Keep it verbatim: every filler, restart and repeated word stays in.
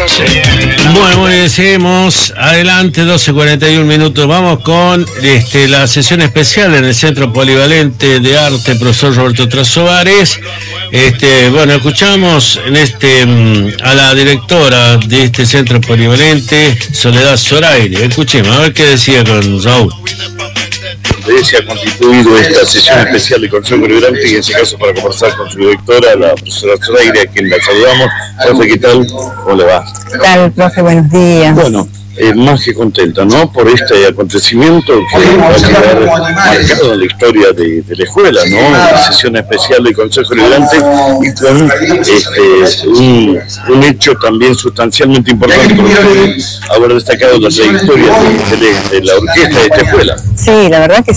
Bueno, muy bien, seguimos adelante, doce cuarenta y un minutos. Vamos con este, la sesión especial en el Centro Polivalente de Arte, profesor Roberto Trasovares. Este, bueno, escuchamos en este a la directora de este Centro Polivalente, Soledad Zoraire. Escuchemos, a ver qué decía con Raúl. Se ha constituido esta sesión especial de Consejo Deliberante y en este caso para conversar con su directora, la profesora Zoraire, a quien la saludamos. Profe, ¿qué tal? ¿Cómo le va? ¿Qué tal, profe? Buenos días. Bueno, eh, más que contenta, ¿no? Por este acontecimiento que va a quedar marcado en la historia de, de la escuela, ¿no? La sesión especial del Consejo Deliberante y con este, un, un hecho también sustancialmente importante por ustedes, haber destacado la trayectoria de, de, de la orquesta de esta escuela. Sí, la verdad que